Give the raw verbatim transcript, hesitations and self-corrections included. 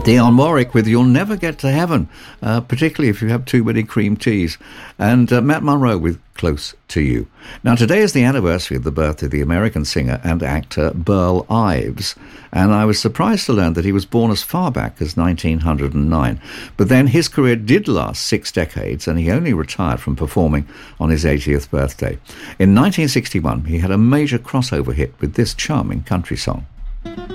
Dionne Warwick with You'll Never Get to Heaven, uh, particularly if you have too many cream teas. And uh, Matt Monro with Close to You. Now, today is the anniversary of the birth of the American singer and actor Burl Ives, and I was surprised to learn that he was born as far back as nineteen oh nine. But then his career did last six decades, and he only retired from performing on his eightieth birthday. In nineteen sixty-one, he had a major crossover hit with this charming country song.